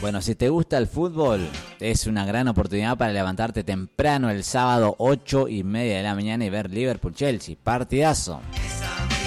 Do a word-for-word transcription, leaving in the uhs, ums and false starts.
Bueno, si te gusta el fútbol, es una gran oportunidad para levantarte temprano el sábado ocho y media de la mañana y ver Liverpool-Chelsea. Partidazo.